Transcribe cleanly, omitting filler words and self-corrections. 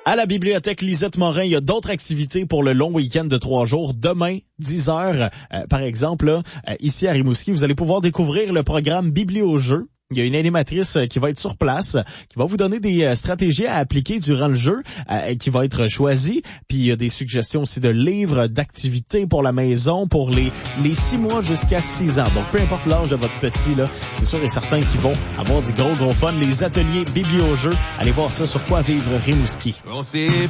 À la bibliothèque Lisette Morin, il y a d'autres activités pour le long week-end de 3 jours. Demain, 10 heures, par exemple, là, ici à Rimouski, vous allez pouvoir découvrir le programme Biblio-jeu. Il y a une animatrice qui va être sur place, qui va vous donner des stratégies à appliquer durant le jeu, qui va être choisie. Puis il y a des suggestions aussi de livres, d'activités pour la maison, pour les 6 mois jusqu'à 6 ans. Donc peu importe l'âge de votre petit, là, c'est sûr et certain qu'ils vont avoir du gros fun. Les ateliers Biblio-jeu, allez voir ça sur Quoi vivre Rimouski.